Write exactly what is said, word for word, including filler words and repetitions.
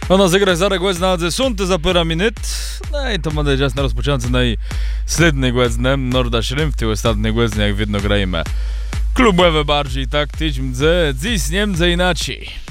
Ono zagrać za głezna ze sunty za pora minut. No i to mam nadzieję, na rozpoczynający najslidny głeznem. Norda Szrymfty ostatnie głezny, jak widno grajmy. Klubowe bardziej tak, tyć mdze, dziś nie mdze inaczej.